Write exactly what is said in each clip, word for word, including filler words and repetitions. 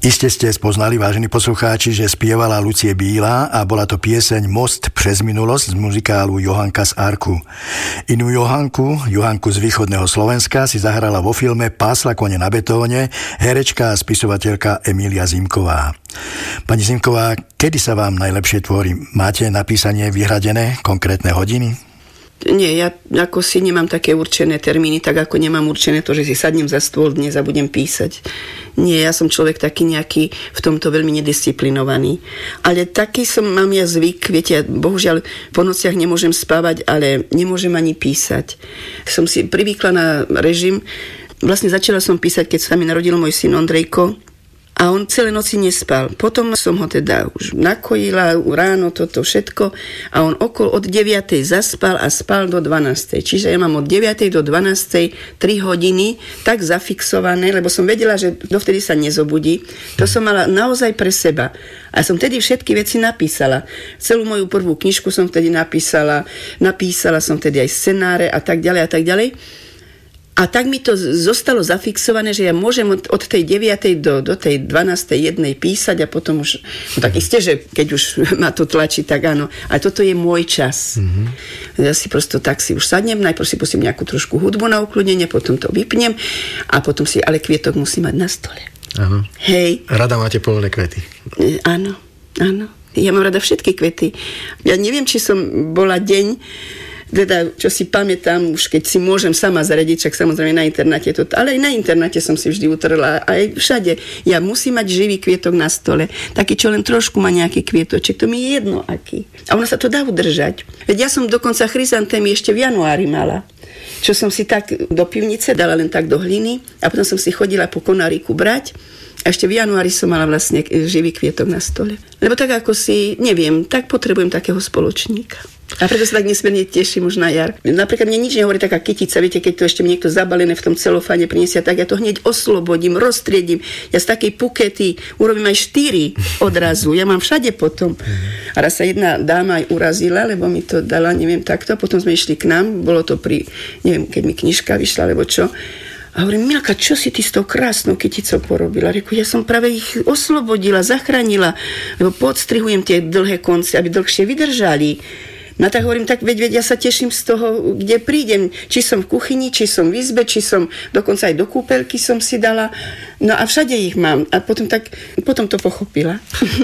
Iste ste spoznali, vážení poslucháči, že spievala Lucie Bílá a bola to pieseň Most přes minulosť z muzikálu Johanka z Arku. Inú Johanku, Johanku z východného Slovenska, si zahrala vo filme Pásla kone na betóne herečka a spisovateľka Emília Zimková. Pani Zimková, kedy sa vám najlepšie tvorí? Máte na písanie vyhradené konkrétne hodiny? Nie, ja ako si nemám také určené termíny, tak ako nemám určené to, že si sadnem za stôl dnes a budem písať. Nie, ja som človek taký nejaký v tomto veľmi nedisciplinovaný. Ale taký som, mám ja zvyk, viete, ja bohužiaľ po nociach nemôžem spávať, ale nemôžem ani písať. Som si privykla na režim. Vlastne začala som písať, keď sa mi narodil môj syn Ondrejko. A on celé noci nespal. Potom som ho teda už nakojila, ráno toto všetko a on okolo od deviatej zaspal a spal do dvanástej. Čiže ja mám od deviatej do dvanástej tri hodiny tak zafixované, lebo som vedela, že dovtedy sa nezobudí. To som mala naozaj pre seba. A som tedy všetky veci napísala. Celú moju prvú knižku som vtedy napísala. Napísala som tedy aj scenáre a tak ďalej a tak ďalej. A tak mi to zostalo zafixované, že ja môžem od, od tej deviatej do, do tej dvanástej jednej písať a potom už, no tak isté, že keď už ma to tlačí, tak áno. Ale toto je môj čas. Mm-hmm. Ja si prosto tak si už sadnem, najprv si pustím nejakú trošku hudbu na ukludnenie, potom to vypnem a potom si, ale kvietok musí mať na stole. Áno. Hej. Rada máte poľné kvety. E, áno, áno. Ja mám rada všetky kvety. Ja neviem, či som bola deň, teda, čo si pamätám, už keď si môžem sama zaradiť, čak samozrejme na internáte to, ale aj na internáte som si vždy utrla, aj všade. Ja musím mať živý kvietok na stole, taký, čo len trošku má nejaký kvietoček, to mi je jedno aký. A ono sa to dá udržať. Veď ja som dokonca chryzantémy ešte v januári mala, čo som si tak do pivnice dala len tak do hliny a potom som si chodila po konáriku brať a ešte v januári som mala vlastne živý kvietok na stole. Lebo tak ako si, neviem, tak potrebujem takého spoločníka. A preto sa tak nesmierne teším už na jar. Napríklad mne nič nehovorí taká kytica, viete, keď to ešte mi niekto zabalené v tom celofáne priniesie, tak ja to hneď oslobodím, roztriedím. Ja z takej pukety urobím aj štyri odrazu. Ja mám všade potom. A raz sa jedna dáma aj urazila, lebo mi to dala, neviem, takto. Potom sme išli k nám, bolo to pri, neviem, keď mi knižka vyšla, alebo čo. A hovorím, Milka, čo si ty s tou krásnou kyticou porobila? Reku, ja som práve ich oslobodila, zachránila, lebo podstrihujem tie dlhé konce, aby dlhšie vydržali. No tak hovorím, tak veď, veď ja sa teším z toho, kde prídem. Či som v kuchyni, či som v izbe, či som dokonca aj do kúpeľky som si dala. No a všade ich mám. A potom tak, potom to pochopila.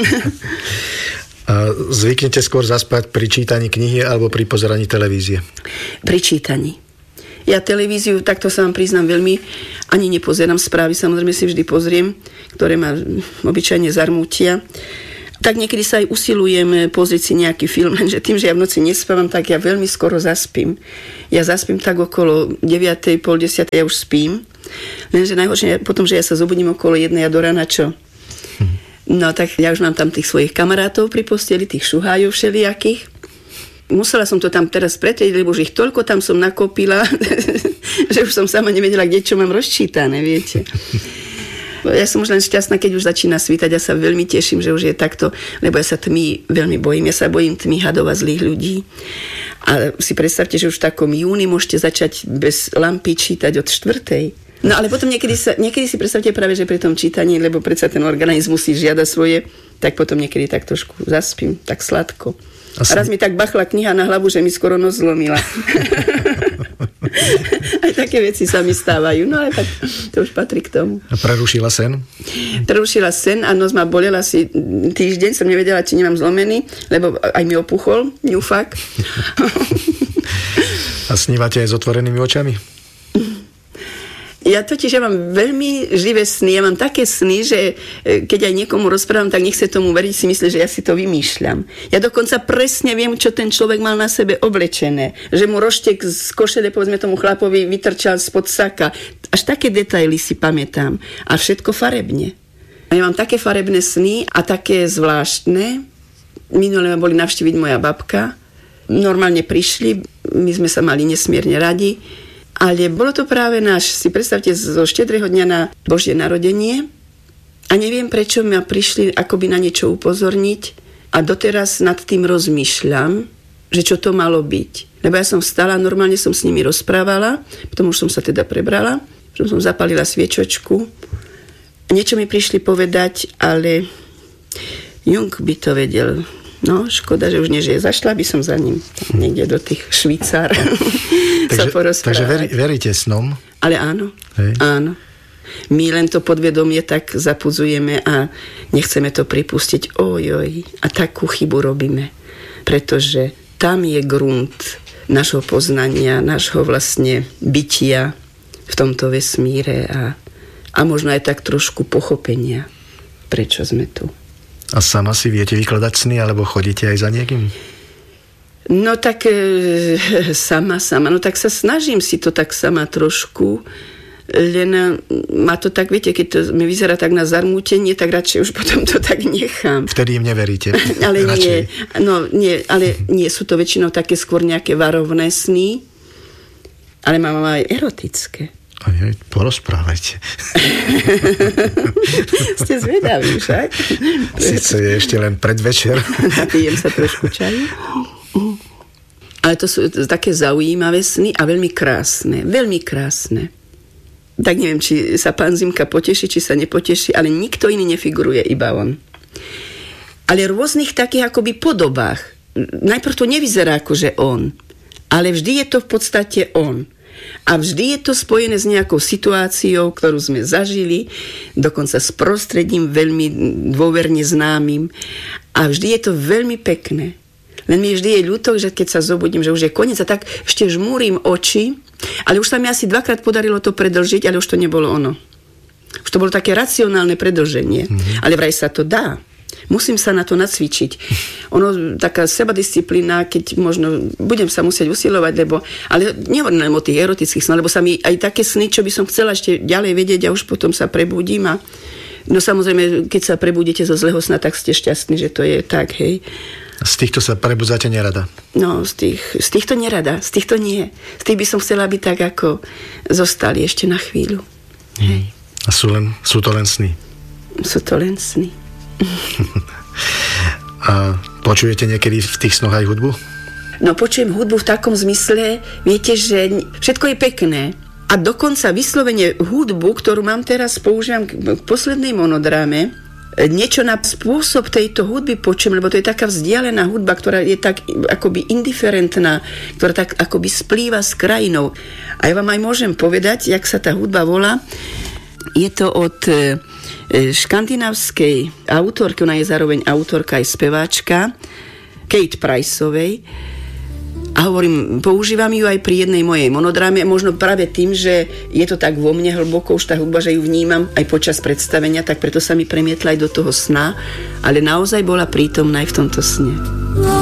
A zvyknete skôr zaspať pri čítaní knihy alebo pri pozeraní televízie? Pri čítaní. Ja televíziu, takto sa vám priznám, veľmi ani nepozerám správy. Samozrejme si vždy pozriem, ktoré ma obyčajne zarmútia. Tak niekedy sa aj usilujem pozrieť si nejaký film, lenže tým, že ja v noci nespávam, tak ja veľmi skoro zaspím. Ja zaspím tak okolo deviatej, pol desiatej, ja už spím. Lenže najhoršie potom, že ja sa zobudím okolo jednej a do rána čo? No tak ja už mám tam tých svojich kamarátov pri posteli, tých šuhájov všelijakých. Musela som to tam teraz pretrieť, lebo už ich toľko tam som nakopila, že už som sama nevedela, kde čo mám rozčítané, viete. Ja som už len šťastná, keď už začína svítať. Ja sa veľmi teším, že už je takto, lebo ja sa tmy veľmi bojím. Ja sa bojím tmy, hadov a zlých ľudí. A si predstavte, že už v takom júni môžete začať bez lampy čítať od štvrtej. No ale potom niekedy, sa, niekedy si predstavte práve, že pri tom čítaní, lebo predsa ten organizmus si žiada svoje, tak potom niekedy tak trošku zaspím, tak sladko. Asi. A raz mi tak bachla kniha na hlavu, že mi skoro nos zlomila. Aj také veci sa mi stávajú, no ale tak to už patrí k tomu. A prerušila sen? Prerušila sen a nos ma bolela asi týždeň, som nevedela, či nemám zlomený, lebo aj mi opuchol, ňufak. A snívate aj s otvorenými očami? Ja totiž ja mám veľmi živé sny. Ja mám také sny, že keď aj niekomu rozprávam, tak nechce tomu veriť, si myslí, že ja si to vymýšľam. Ja dokonca presne viem, čo ten človek mal na sebe oblečené. Že mu roštek z košele, povedzme tomu chlapovi, vytrčal spod saka. Až také detaily si pamätám. A všetko farebne. A ja mám také farebné sny a také zvláštne. Minulé ma boli navštíviť moja babka. Normálne prišli, my sme sa mali nesmierne radi. Ale bolo to práve náš, si predstavte, zo štedrého dňa na Božie narodenie a neviem, prečo ma prišli akoby na niečo upozorniť a doteraz nad tým rozmýšľam, že čo to malo byť. Lebo ja som vstala, normálne som s nimi rozprávala, potom už som sa teda prebrala, potom som zapalila sviečočku niečo mi prišli povedať, ale Jung by to vedel. No, škoda, že už nežije. Zašla by som za ním niekde do tých Švýcar sa porozprávať. Takže verí, veríte snom? Ale áno, Hej. áno. My len to podvedomie tak zapudzujeme a nechceme to pripustiť. Ojoj, a takú chybu robíme. Pretože tam je grunt našho poznania, našho vlastne bytia v tomto vesmíre a, a možno aj tak trošku pochopenia, prečo sme tu. A sama si viete vykladať sny, alebo chodíte aj za niekým? No tak e, sama, sama. No tak sa snažím si to tak sama trošku, len ma to tak, viete, keď to mi vyzerá tak na zarmútenie, tak radšej už potom to tak nechám. Vtedy im neveríte. Ale nie, no nie, ale nie sú to väčšinou také skôr nejaké varovné sny, ale mám aj erotické. Aj, porozprávajte. Ste zvedaví, však? Sice je ešte len predvečer. Napijem sa trošku čaju. Ale to sú také zaujímavé sny a veľmi krásne. Veľmi krásne. Tak neviem, či sa pán Zimka poteší, či sa nepoteší, ale nikto iný nefiguruje, iba on. Ale v rôznych takých akoby podobách. Najprv to nevyzerá ako, že on. Ale vždy je to v podstate on. A vždy je to spojené s nejakou situáciou, ktorú sme zažili, dokonca s prostredím veľmi dôverne známym. A vždy je to veľmi pekné. Len mi vždy je ľúto, že keď sa zobudím, že už je koniec a tak ešte žmúrim oči, ale už sa mi asi dvakrát podarilo to predĺžiť, ale už to nebolo ono. Už to bolo také racionálne predĺženie. Mm-hmm. Ale vraj sa to dá. Musím sa na to nacvičiť. Ono, taká sebadisciplína, keď možno budem sa musieť usilovať, lebo, ale nehovorím len o tých erotických snoch, lebo sa mi aj také sny, čo by som chcela ešte ďalej vedieť a už potom sa prebudím a no samozrejme, keď sa prebudíte zo zlého sna, tak ste šťastní, že to je tak, hej. Z týchto sa prebudzate nerada? No, z, tých, z týchto nerada, z týchto nie. Z tých by som chcela, aby tak ako zostali ešte na chvíľu. Hej. A sú, len, sú to len sny? Sú to len sny. A počujete niekedy v tých snoch aj hudbu? No, počujem hudbu v takom zmysle, viete, že všetko je pekné. A dokonca vyslovene hudbu, ktorú mám teraz, používam k poslednej monodráme, niečo na spôsob tejto hudby počujem, lebo to je taká vzdialená hudba, ktorá je tak akoby indiferentná, ktorá tak akoby splýva s krajinou. A ja vám aj môžem povedať, jak sa tá hudba volá. Je to od škandinávskej autorky, ona je zároveň autorka aj speváčka, Kate Priceovej. A hovorím, používam ju aj pri jednej mojej monodráme, možno práve tým, že je to tak vo mne hlboko už tá hudba, že ju vnímam aj počas predstavenia, tak preto sa mi premietla aj do toho sna, ale naozaj bola prítomná aj v tomto sne.